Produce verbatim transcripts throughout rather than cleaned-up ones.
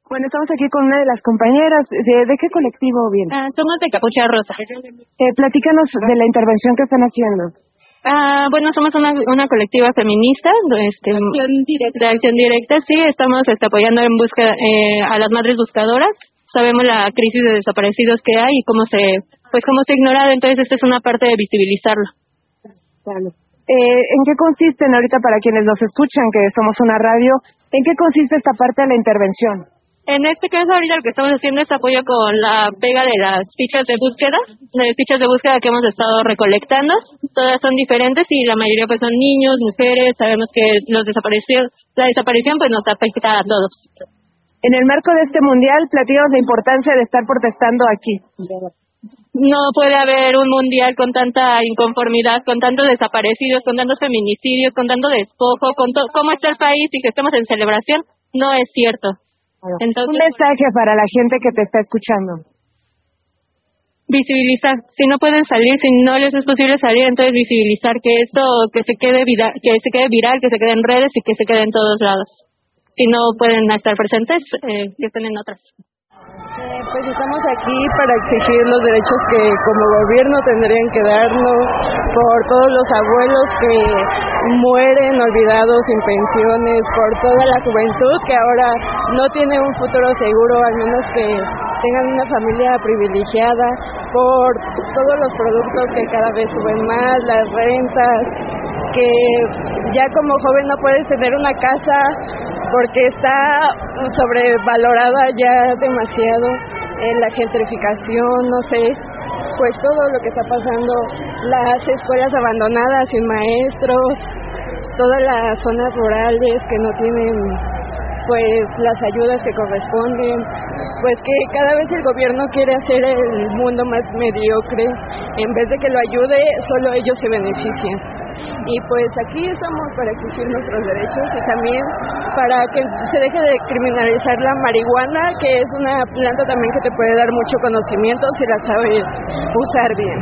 Bueno, estamos aquí con una de las compañeras. ¿De, de qué colectivo viene? Ah, somos de Capucha Rosa. Eh, platícanos de la intervención que están haciendo. Ah, bueno, somos una, una colectiva feminista, este, de acción directa. De acción directa, sí, estamos este, apoyando en busca eh, a las madres buscadoras. Sabemos la crisis de desaparecidos que hay y cómo se, pues cómo se ha ignorado, entonces esta es una parte de visibilizarlo. Claro. Eh, ¿En qué consisten ahorita para quienes nos escuchan, que somos una radio, en qué consiste esta parte de la intervención? En este caso, ahorita lo que estamos haciendo es apoyo con la pega de las fichas de búsqueda, de fichas de búsqueda que hemos estado recolectando. Todas son diferentes y la mayoría pues son niños, mujeres. Sabemos que los desaparecidos, la desaparición pues nos afecta a todos. En el marco de este mundial, platícanos la importancia de estar protestando aquí. No puede haber un mundial con tanta inconformidad, con tantos desaparecidos, con tantos feminicidios, con tanto despojo, con to- cómo está el país y que estemos en celebración. No es cierto. Entonces, un mensaje para la gente que te está escuchando. Visibilizar. Si no pueden salir, si no les es posible salir, entonces visibilizar que esto, que se quede viral, que se quede viral, que se quede en redes y que se quede en todos lados. Si no pueden estar presentes, eh, que estén en otras. Eh, pues estamos aquí para exigir los derechos que como gobierno tendrían que darnos por todos los abuelos que mueren olvidados sin pensiones, por toda la juventud que ahora no tiene un futuro seguro, al menos que tengan una familia privilegiada, por todos los productos que cada vez suben más, las rentas, que ya como joven no puedes tener una casa porque está sobrevalorada ya demasiado, eh, la gentrificación, no sé, pues todo lo que está pasando, las escuelas abandonadas sin maestros, todas las zonas rurales que no tienen pues las ayudas que corresponden, pues que cada vez el gobierno quiere hacer el mundo más mediocre, en vez de que lo ayude, solo ellos se benefician. Y pues aquí estamos para exigir nuestros derechos y también para que se deje de criminalizar la marihuana, que es una planta también que te puede dar mucho conocimiento si la sabes usar bien.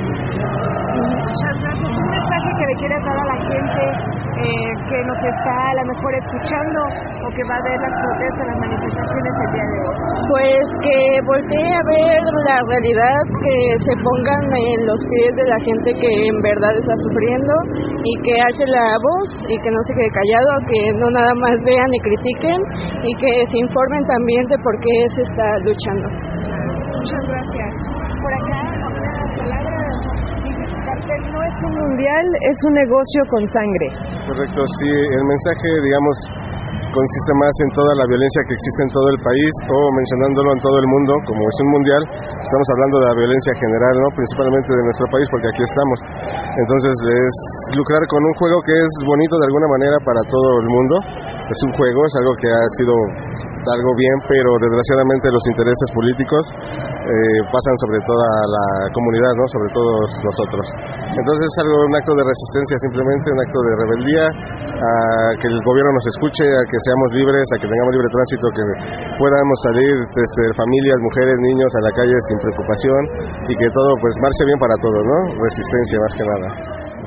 Muchas gracias. Un mensaje que le quieras dar a la gente eh, que nos está a lo mejor escuchando o que va a ver las protestas, las manifestaciones el día de hoy. Pues que voltee a ver la realidad, que se pongan en los pies de la gente que en verdad está sufriendo y que alce la voz y que no se quede callado, que no nada más vean y critiquen y que se informen también de por qué se está luchando. Muchas gracias. Por acá, una palabra, dice su cartel, no es un mundial, es un negocio con sangre. Correcto, sí, el mensaje, digamos, consiste más en toda la violencia que existe en todo el país o mencionándolo en todo el mundo, como es un mundial, estamos hablando de la violencia general, ¿no? Principalmente de nuestro país, porque aquí estamos. Entonces es lucrar con un juego que es bonito de alguna manera para todo el mundo, es un juego, es algo que ha sido algo bien, pero desgraciadamente los intereses políticos eh, pasan sobre toda la comunidad, ¿no? Sobre todos nosotros. Entonces es algo, un acto de resistencia, simplemente un acto de rebeldía, a que el gobierno nos escuche, a que seamos libres, a que tengamos libre tránsito, que podamos salir desde familias, mujeres, niños a la calle sin preocupación y que todo pues marche bien para todos, ¿no? Resistencia más que nada.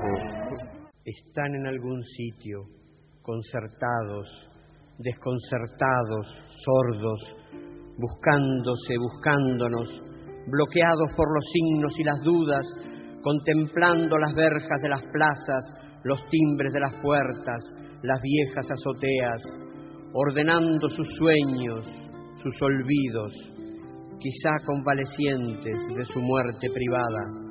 Están en algún sitio, concertados, desconcertados, sordos, buscándose, buscándonos, bloqueados por los signos y las dudas, contemplando las verjas de las plazas, los timbres de las puertas, las viejas azoteas, ordenando sus sueños, sus olvidos, quizá convalecientes de su muerte privada.